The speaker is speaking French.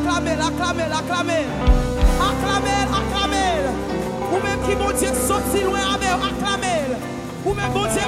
acclamez, acclamez, acclamez. Acclamez, acclamez. Ou même qui bon Dieu sorti loin avec acclamez. Ou même bon Dieu